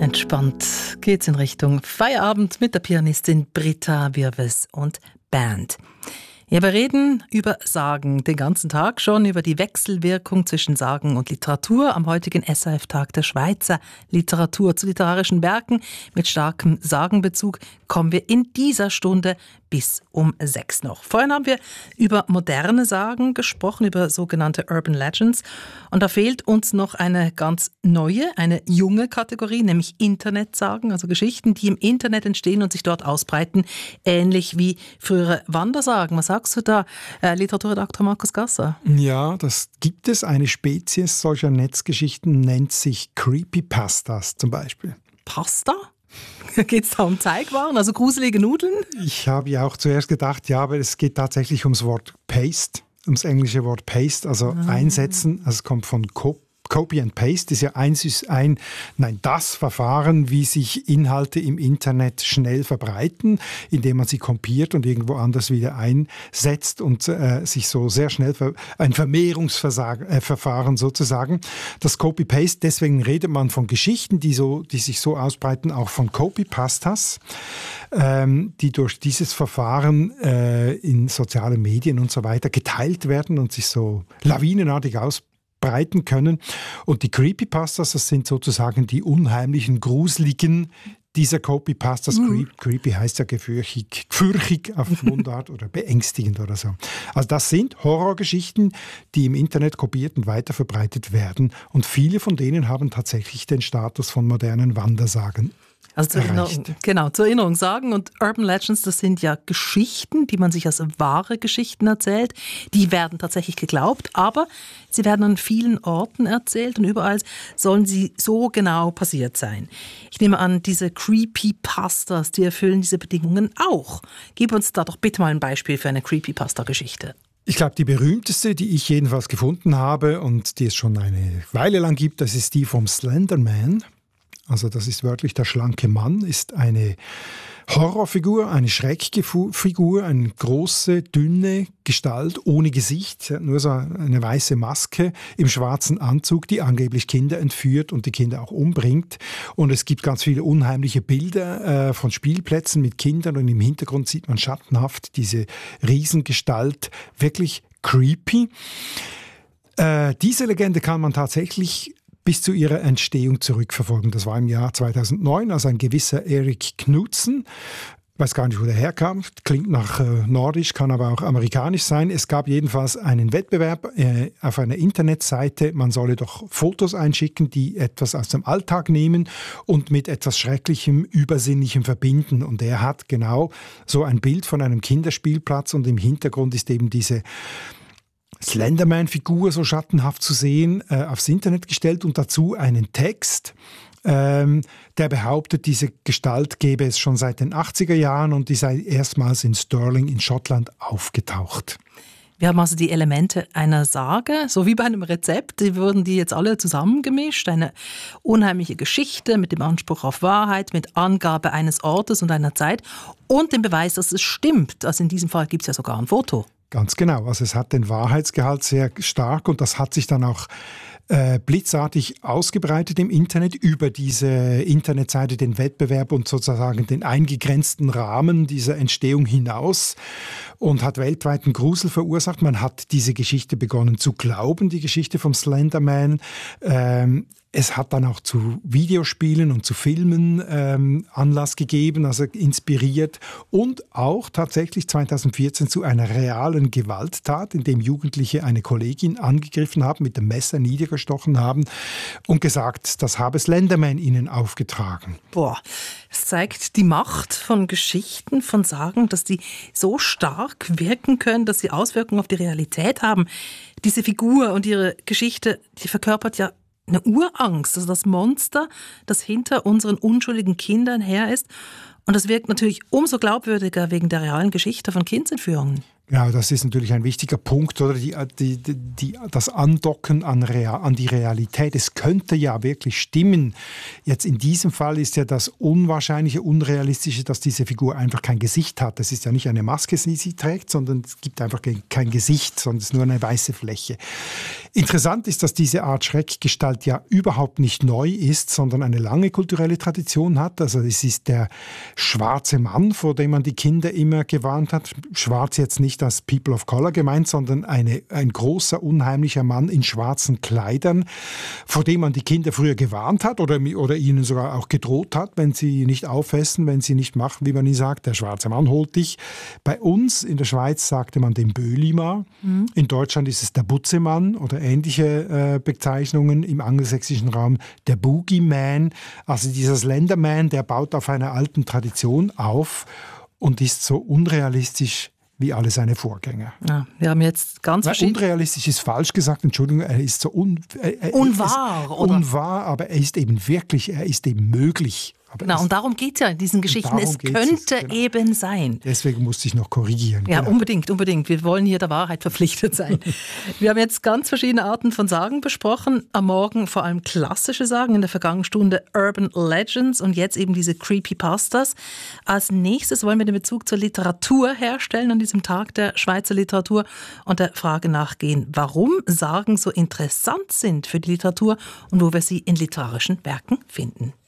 Entspannt geht's in Richtung Feierabend mit der Pianistin Britta Wirves und Band. Ja, wir reden über Sagen den ganzen Tag schon, über die Wechselwirkung zwischen Sagen und Literatur am heutigen SRF-Tag der Schweizer Literatur. Zu literarischen Werken mit starkem Sagenbezug kommen wir in dieser Stunde bis um 6 noch. Vorhin haben wir über moderne Sagen gesprochen, über sogenannte Urban Legends. Und da fehlt uns noch eine ganz neue, eine junge Kategorie, nämlich Internetsagen, also Geschichten, die im Internet entstehen und sich dort ausbreiten, ähnlich wie frühere Wandersagen. Was sagst du da, Literaturredakteur Markus Gasser? Ja, das gibt es. Eine Spezies solcher Netzgeschichten nennt sich Creepypastas zum Beispiel. Pasta? Geht es da um Teigwaren, also gruselige Nudeln? Ich habe ja auch zuerst gedacht, ja, aber es geht tatsächlich ums Wort Paste, ums englische Wort Paste, also einsetzen. Also es kommt von Copy and Paste, ist ja das Verfahren, wie sich Inhalte im Internet schnell verbreiten, indem man sie kopiert und irgendwo anders wieder einsetzt und sich so sehr schnell ein Vermehrungsverfahren sozusagen. Das Copy-Paste, deswegen redet man von Geschichten, die sich so ausbreiten, auch von Copypastas, die durch dieses Verfahren in sozialen Medien und so weiter geteilt werden und sich so lawinenartig ausbreiten können. Und die Creepypastas, das sind sozusagen die unheimlichen, gruseligen dieser Copypastas. Creepy heißt ja gefürchtig auf Mundart oder beängstigend oder so. Also das sind Horrorgeschichten, die im Internet kopiert und weiterverbreitet werden. Und viele von denen haben tatsächlich den Status von modernen Wandersagen. Also zur Erinnerung, Sagen und Urban Legends, das sind ja Geschichten, die man sich als wahre Geschichten erzählt. Die werden tatsächlich geglaubt, aber sie werden an vielen Orten erzählt und überall sollen sie so genau passiert sein. Ich nehme an, diese Creepypastas, die erfüllen diese Bedingungen auch. Gib uns da doch bitte mal ein Beispiel für eine Creepypasta-Geschichte. Ich glaube, die berühmteste, die ich jedenfalls gefunden habe und die es schon eine Weile lang gibt, das ist die vom Slender Man. Also das ist wörtlich der schlanke Mann, ist eine Horrorfigur, eine Schreckfigur, eine große, dünne Gestalt ohne Gesicht, nur so eine weiße Maske im schwarzen Anzug, die angeblich Kinder entführt und die Kinder auch umbringt. Und es gibt ganz viele unheimliche Bilder von Spielplätzen mit Kindern und im Hintergrund sieht man schattenhaft diese Riesengestalt, wirklich creepy. Diese Legende kann man tatsächlich bis zu ihrer Entstehung zurückverfolgen. Das war im Jahr 2009, als ein gewisser Erik Knudsen, ich weiß gar nicht, wo der herkam, klingt nach Nordisch, kann aber auch amerikanisch sein. Es gab jedenfalls einen Wettbewerb auf einer Internetseite, man solle doch Fotos einschicken, die etwas aus dem Alltag nehmen und mit etwas Schrecklichem, Übersinnlichem verbinden. Und er hat genau so ein Bild von einem Kinderspielplatz und im Hintergrund ist eben diese Slenderman-Figur so schattenhaft zu sehen, aufs Internet gestellt und dazu einen Text, der behauptet, diese Gestalt gäbe es schon seit den 80er Jahren und die sei erstmals in Stirling in Schottland aufgetaucht. Wir haben also die Elemente einer Sage, so wie bei einem Rezept, die wurden die jetzt alle zusammengemischt. Eine unheimliche Geschichte mit dem Anspruch auf Wahrheit, mit Angabe eines Ortes und einer Zeit und dem Beweis, dass es stimmt. Also in diesem Fall gibt es ja sogar ein Foto. Ganz genau, also es hat den Wahrheitsgehalt sehr stark und das hat sich dann auch blitzartig ausgebreitet im Internet über diese Internetseite, den Wettbewerb und sozusagen den eingegrenzten Rahmen dieser Entstehung hinaus und hat weltweiten Grusel verursacht. Man hat diese Geschichte begonnen zu glauben, die Geschichte vom Slenderman. Es hat dann auch zu Videospielen und zu Filmen Anlass gegeben, also inspiriert und auch tatsächlich 2014 zu einer realen Gewalttat, in dem Jugendliche eine Kollegin angegriffen haben, mit dem Messer niedergestochen haben und gesagt, das habe Slenderman ihnen aufgetragen. Boah, es zeigt die Macht von Geschichten, von Sagen, dass die so stark wirken können, dass sie Auswirkungen auf die Realität haben. Diese Figur und ihre Geschichte, die verkörpert ja eine Urangst, also das Monster, das hinter unseren unschuldigen Kindern her ist. Und das wirkt natürlich umso glaubwürdiger wegen der realen Geschichte von Kindsentführungen. Ja, das ist natürlich ein wichtiger Punkt, oder das Andocken an die Realität. Es könnte ja wirklich stimmen. Jetzt in diesem Fall ist ja das Unwahrscheinliche, Unrealistische, dass diese Figur einfach kein Gesicht hat. Das ist ja nicht eine Maske, die sie trägt, sondern es gibt einfach kein Gesicht, sondern es ist nur eine weiße Fläche. Interessant ist, dass diese Art Schreckgestalt ja überhaupt nicht neu ist, sondern eine lange kulturelle Tradition hat. Also es ist der schwarze Mann, vor dem man die Kinder immer gewarnt hat. Schwarz jetzt nicht als People of Color gemeint, sondern ein großer, unheimlicher Mann in schwarzen Kleidern, vor dem man die Kinder früher gewarnt hat oder ihnen sogar auch gedroht hat, wenn sie nicht aufessen, wenn sie nicht machen, wie man nie sagt, der schwarze Mann holt dich. Bei uns in der Schweiz sagte man den Bölima. In Deutschland ist es der Butzemann oder ähnliche Bezeichnungen, im angelsächsischen Raum der Boogeyman. Also dieser Slenderman, der baut auf einer alten Tradition auf und ist so unrealistisch wie alle seine Vorgänger. Ja, wir haben jetzt ganz verschiedene... Unrealistisch ist falsch gesagt, Entschuldigung, er ist so unwahr, aber er ist eben wirklich, er ist eben möglich. Genau, und darum geht es ja in diesen Geschichten. Es könnte eben sein. Deswegen musste ich noch korrigieren. Ja, genau. Unbedingt. Wir wollen hier der Wahrheit verpflichtet sein. Wir haben jetzt ganz verschiedene Arten von Sagen besprochen. Am Morgen vor allem klassische Sagen, in der vergangenen Stunde Urban Legends und jetzt eben diese Creepypastas. Als nächstes wollen wir den Bezug zur Literatur herstellen an diesem Tag der Schweizer Literatur und der Frage nachgehen, warum Sagen so interessant sind für die Literatur und wo wir sie in literarischen Werken finden.